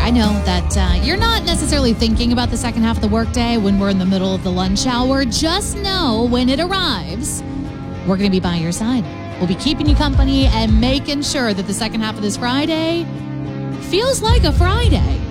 I know that you're not necessarily thinking about the second half of the workday when we're in the middle of the lunch hour. Just know when it arrives, we're going to be by your side. We'll be keeping you company and making sure that the second half of this Friday feels like a Friday.